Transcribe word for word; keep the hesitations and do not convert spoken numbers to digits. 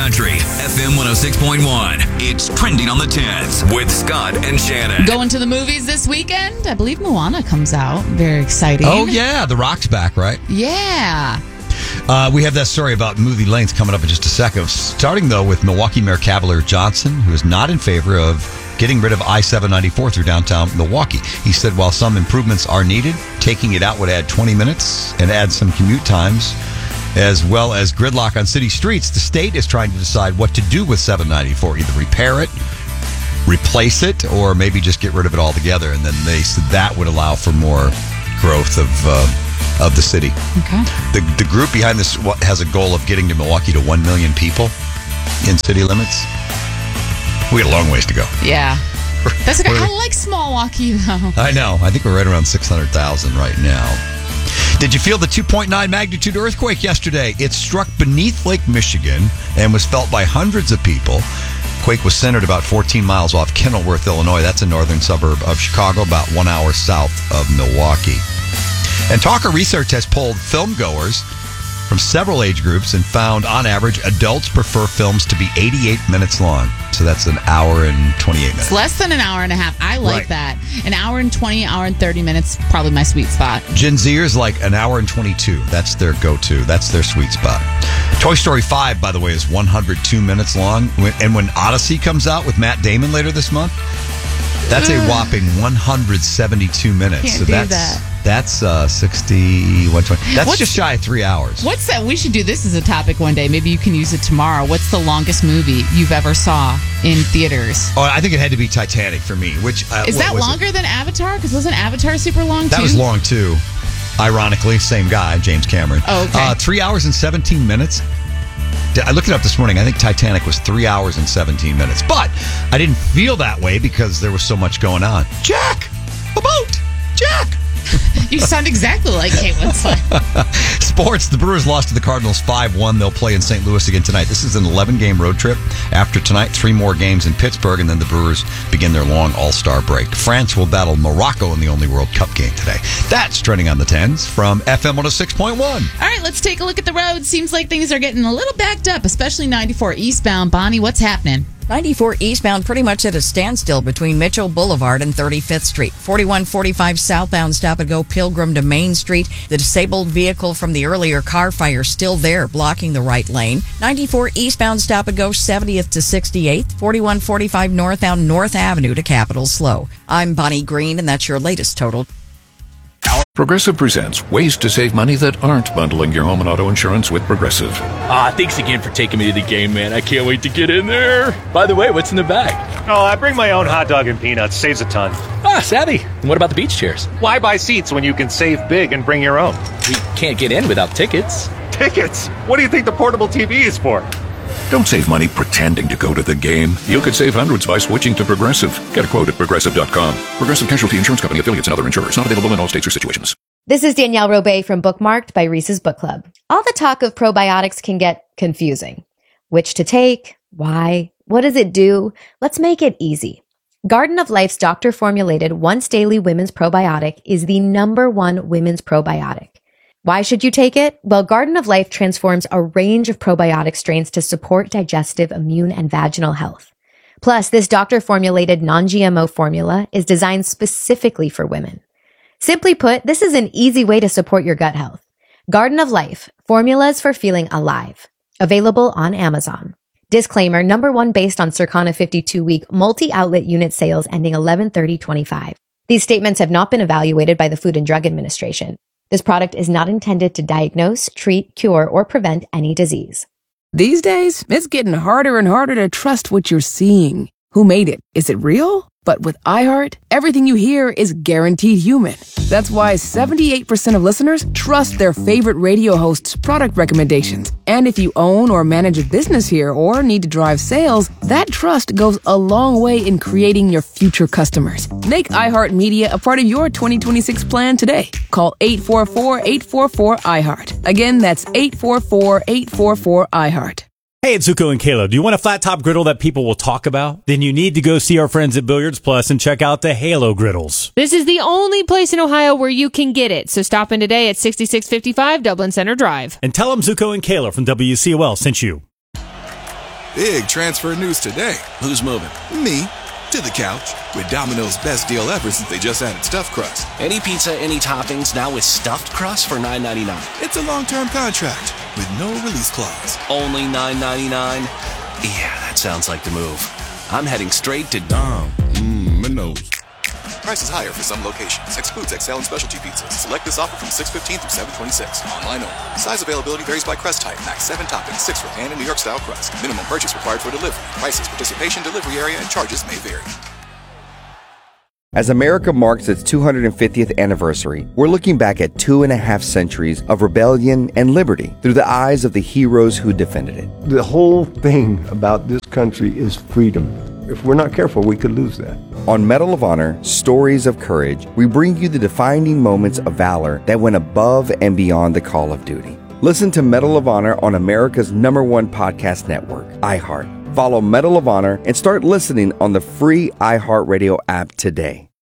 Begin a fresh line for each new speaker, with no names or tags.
country. F M one oh six point one. It's Trending on the tens with Scott and Shannon.
Going to the movies this weekend? I believe Moana comes out. Very exciting.
Oh, yeah. The Rock's back, right?
Yeah.
Uh, we have that story about movie length coming up in just a second. Starting, though, with Milwaukee Mayor Cavalier Johnson, who is not in favor of getting rid of I seven ninety-four through downtown Milwaukee. He said while some improvements are needed, taking it out would add twenty minutes and add some commute times, as well as gridlock on city streets. The state is trying to decide what to do with seven ninety-four, either repair it, replace it, or maybe just get rid of it altogether. And then they said that would allow for more growth of uh, of the city.
Okay.
The, the group behind this has a goal of getting to Milwaukee to one million people in city limits. We got a long ways to go.
Yeah. That's okay. I like small Milwaukee, though.
I know. I think we're right around six hundred thousand right now. Did you feel the two point nine magnitude earthquake yesterday? It struck beneath Lake Michigan and was felt by hundreds of people. Quake was centered about fourteen miles off Kenilworth, Illinois. That's a northern suburb of Chicago, about one hour south of Milwaukee. And Talker Research has polled film goers from several age groups and found, on average, adults prefer films to be eighty-eight minutes long. So that's an hour and twenty-eight minutes.
It's less than an hour and a half. I like
Right.
that. An hour and twenty, hour and thirty minutes, probably my sweet spot.
Gen Zers like an hour and twenty-two. That's their go-to. That's their sweet spot. Toy Story five, by the way, is one hundred two minutes long. And when Odyssey comes out with Matt Damon later this month, that's a whopping one hundred seventy-two minutes.
Can't
so
do
that's
that.
that's uh, sixty, one twenty. That's
What's-
just shy of three hours.
What's that? We should do this as a topic one day. Maybe you can use it tomorrow. What's the longest movie you've ever saw in theaters?
Oh, I think it had to be Titanic for me. Which uh,
Is
what
that
was
longer
it?
than Avatar? Because wasn't Avatar super long,
That
too?
was long, too. Ironically, same guy, James Cameron.
Oh, okay.
Uh, three hours and seventeen minutes. I looked it up this morning. I think Titanic was three hours and seventeen minutes. But I didn't feel that way because there was so much going on. Jack! A boat! Jack!
You sound exactly like Kate Winslet.
Sports. The Brewers lost to the Cardinals five one. They'll play in Saint Louis again tonight. This is an eleven-game road trip. After tonight, three more games in Pittsburgh, and then the Brewers begin their long All-Star break. France will battle Morocco in the only World Cup game today. That's Trending on the tens from F M one oh six point one.
All right, let's take a look at the road. Seems like things are getting a little backed up, especially ninety-four eastbound. Bonnie, what's happening?
ninety-four eastbound pretty much at a standstill between Mitchell Boulevard and thirty-fifth Street. forty-one forty-five southbound stop and go Pilgrim to Main Street. The disabled vehicle from the earlier car fire still there, blocking the right lane. ninety-four eastbound stop and go seventieth to sixty-eighth. forty-one forty-five northbound North Avenue to Capitol slow. I'm Bonnie Green, and that's your latest total.
Progressive presents ways to save money that aren't bundling your home and auto insurance with Progressive.
Ah, thanks again for taking me to the game, man. I can't wait to get in there. By the way, what's in the bag?
Oh, I bring my own hot dog and peanuts. Saves a ton.
Ah, savvy. And what about the beach chairs?
Why buy seats when you can save big and bring your own?
We can't get in without tickets.
Tickets? What do you think the portable T V is for?
Don't save money pretending to go to the game. You could save hundreds by switching to Progressive. Get a quote at progressive dot com. Progressive Casualty Insurance Company, affiliates, and other insurers. Not available in all states or situations.
This is Danielle Robay from Bookmarked by Reese's Book Club. All the talk of probiotics can get confusing. Which to take? Why? What does it do? Let's make it easy. Garden of Life's doctor-formulated once-daily women's probiotic is the number one women's probiotic. Why should you take it? Well, Garden of Life transforms a range of probiotic strains to support digestive, immune, and vaginal health. Plus, this doctor-formulated non-G M O formula is designed specifically for women. Simply put, this is an easy way to support your gut health. Garden of Life, formulas for feeling alive. Available on Amazon. Disclaimer, number one based on Circana fifty-two week multi-outlet unit sales ending eleven thirty twenty-five. These statements have not been evaluated by the Food and Drug Administration. This product is not intended to diagnose, treat, cure, or prevent any disease.
These days, it's getting harder and harder to trust what you're seeing. Who made it? Is it real? But with iHeart, everything you hear is guaranteed human. That's why seventy-eight percent of listeners trust their favorite radio host's product recommendations. And if you own or manage a business here or need to drive sales, that trust goes a long way in creating your future customers. Make iHeartMedia a part of your twenty twenty-six plan today. Call eight four four, eight four four, iHeart. Again, that's eight four four, eight four four, iHeart.
Hey, it's Zuko and Kayla. Do you want a flat top griddle that people will talk about? Then you need to go see our friends at Billiards Plus and check out the Halo griddles.
This is the only place in Ohio where you can get it. So stop in today at sixty-six fifty-five Dublin Center Drive.
And tell them Zuko and Kayla from W C O L sent you.
Big transfer news today.
Who's moving?
Me. To the couch. With Domino's best deal ever since they just added stuffed crust.
Any pizza, any toppings, now with stuffed crust for nine ninety-nine.
It's a long-term contract with no release clause.
Only nine ninety-nine? Yeah, that sounds like the move. I'm heading straight to Dom.
Mmm, Minos.
Prices higher for some locations. Excludes X L and specialty pizzas. Select this offer from six fifteen through seven twenty-six. Online only. Size availability varies by crust type. Max seven toppings, six for pan and New York style crust. Minimum purchase required for delivery. Prices, participation, delivery area, and charges may vary.
As America marks its two hundred fiftieth anniversary, we're looking back at two and a half centuries of rebellion and liberty through the eyes of the heroes who defended it.
The whole thing about this country is freedom. If we're not careful, we could lose that.
On Medal of Honor, Stories of Courage, we bring you the defining moments of valor that went above and beyond the call of duty. Listen to Medal of Honor on America's number one podcast network, iHeart. Follow Medal of Honor and start listening on the free iHeartRadio app today.